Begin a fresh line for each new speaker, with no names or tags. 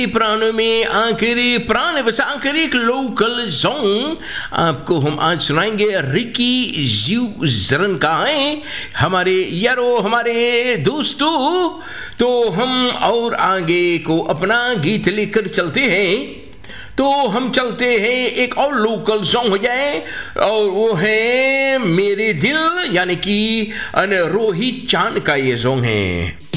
प्राणों में आखिरी प्राण बस आखिरी एक लोकल सॉन्ग आपको हम आज सुनाएंगे। रिकी जीव जरन का है हमारे यारो, हमारे दोस्तों। तो हम और आगे को अपना गीत लेकर चलते हैं। तो हम चलते हैं, एक और लोकल सॉन्ग हो जाए और वो है मेरे दिल, यानी कि रोहित चांद का ये सॉन्ग है।